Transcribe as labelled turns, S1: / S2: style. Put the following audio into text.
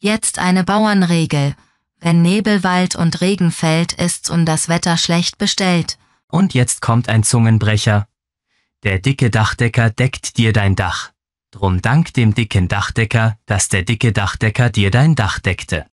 S1: Jetzt eine Bauernregel. Wenn Nebel wallt und Regen fällt, ist's um das Wetter schlecht bestellt.
S2: Und jetzt kommt ein Zungenbrecher. Der dicke Dachdecker deckt dir dein Dach. Drum dank dem dicken Dachdecker, dass der dicke Dachdecker dir dein Dach deckte.